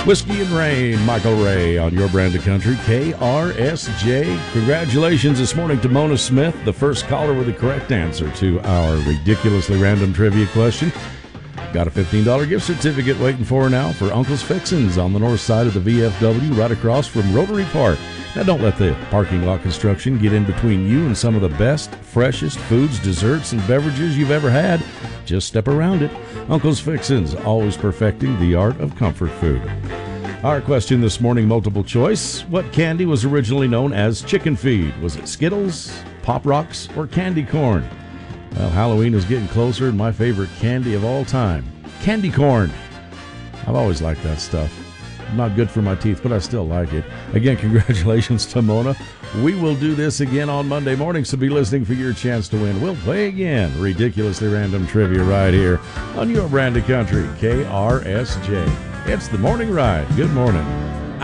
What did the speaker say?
Whiskey and Rain, Michael Ray on your brand of country, KRSJ. Congratulations this morning to Mona Smith, the first caller with the correct answer to our ridiculously random trivia question. Got a $15 gift certificate waiting for her now for Uncle's Fixins on the north side of the VFW, right across from Rotary Park. Now, don't let the parking lot construction get in between you and some of the best, freshest foods, desserts, and beverages you've ever had. Just step around it. Uncle's Fixins, always perfecting the art of comfort food. Our question this morning, multiple choice. What candy was originally known as chicken feed? Was it Skittles, Pop Rocks, or candy corn? Well, Halloween is getting closer, and my favorite candy of all time, candy corn. I've always liked that stuff. Not good for my teeth, but I still like it. Again, congratulations to Mona. We will do this again on Monday morning, so be listening for your chance to win. We'll play again. Ridiculously random trivia right here on your brand of country, KRSJ. It's the Morning Ride. Good morning.